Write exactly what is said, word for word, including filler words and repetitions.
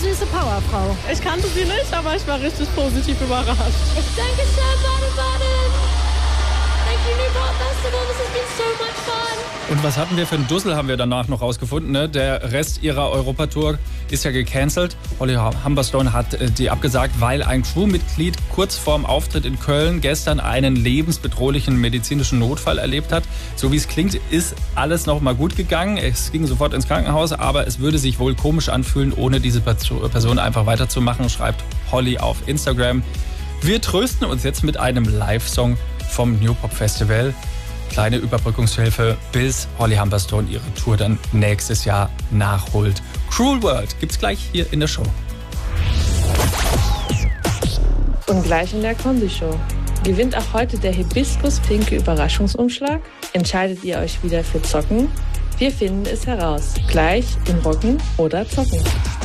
süße Powerfrau. Ich kannte sie nicht, aber ich war richtig positiv überrascht. Ich danke schön, Baden-Baden. Thank you, Newport Festival. This has been so much fun. Und was hatten wir für einen Dussel, haben wir danach noch rausgefunden. Ne? Der Rest ihrer Europatour ist ja gecancelt. Holly Humberstone hat äh, die abgesagt, weil ein Crewmitglied kurz vorm Auftritt in Köln gestern einen lebensbedrohlichen medizinischen Notfall erlebt hat. So wie es klingt, ist alles noch mal gut gegangen. Es ging sofort ins Krankenhaus, aber es würde sich wohl komisch anfühlen, ohne diese Person einfach weiterzumachen, schreibt Holly auf Instagram. Wir trösten uns jetzt mit einem Live-Song vom Newpop Festival. Kleine Überbrückungshilfe, bis Holly Humberstone ihre Tour dann nächstes Jahr nachholt. Cruel World gibt's gleich hier in der Show. Und gleich in der Konzi-Show. Gewinnt auch heute der Hibiskus-pinke Überraschungsumschlag? Entscheidet ihr euch wieder für Zocken? Wir finden es heraus. Gleich im Rocken oder Zocken.